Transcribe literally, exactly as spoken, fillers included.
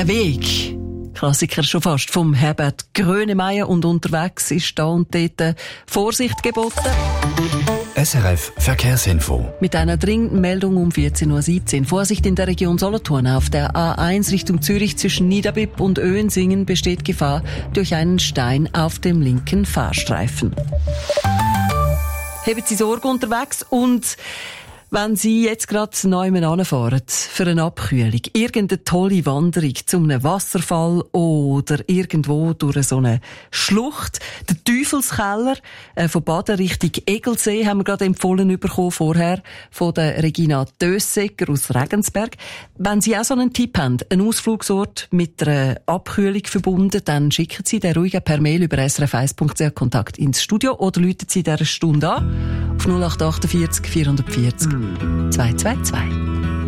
Der Weg. Klassiker schon fast vom Herbert Grönemeyer, und unterwegs ist da und dort Vorsicht geboten. S R F Verkehrsinfo. Mit einer dringenden Meldung um vierzehn Uhr siebzehn. Vorsicht in der Region Solothurn. Auf der A eins Richtung Zürich zwischen Niederbipp und Oehensingen besteht Gefahr durch einen Stein auf dem linken Fahrstreifen. Haben Sie Sorge unterwegs, und wenn Sie jetzt gerade neu hinfahren für eine Abkühlung, irgendeine tolle Wanderung zu einem Wasserfall oder irgendwo durch so eine Schlucht, der Teufelskeller äh, von Baden Richtung Egelsee haben wir gerade empfohlen bekommen vorher von der Regina Dössecker aus Regensberg. Wenn Sie auch so einen Tipp haben, einen Ausflugsort mit einer Abkühlung verbunden, dann schicken Sie den ruhig per Mail über s r f eins punkt c h Kontakt ins Studio oder rufen Sie in dieser Stunde an auf null acht vier acht vierhundertvierzig zwei zwei zwei.